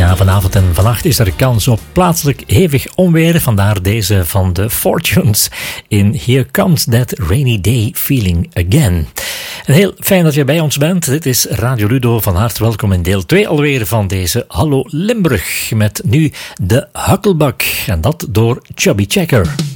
Ja, vanavond en vannacht is er kans op plaatselijk hevig onweer. Vandaar deze van de Fortunes in Here Comes That Rainy Day Feeling Again. En heel fijn dat je bij ons bent. Dit is Radio Ludo. Van harte welkom in deel 2 alweer van deze Hallo Limburg. Met nu de Huckelbuck. En dat door Chubby Checker.